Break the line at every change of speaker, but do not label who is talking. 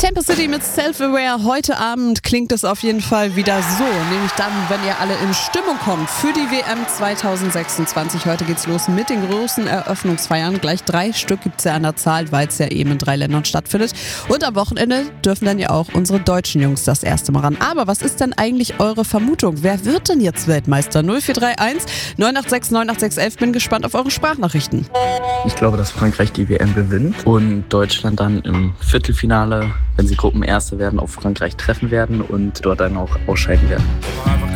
Tempo City mit Self-Aware. Heute Abend klingt es auf jeden Fall wieder so. Nämlich dann, wenn ihr alle in Stimmung kommt für die WM 2026. Heute geht's los mit den großen Eröffnungsfeiern. Gleich 3 Stück gibt's ja an der Zahl, weil es ja eben in 3 Ländern stattfindet. Und am Wochenende dürfen dann ja auch unsere deutschen Jungs das erste Mal ran. Aber was ist denn eigentlich eure Vermutung? Wer wird denn jetzt Weltmeister? 0431 986 98611. Bin gespannt auf eure Sprachnachrichten.
Ich glaube, dass Frankreich die WM gewinnt und Deutschland dann im Viertelfinale, wenn sie Gruppenerste werden, auf Frankreich treffen werden und dort dann auch ausscheiden werden.
Einfach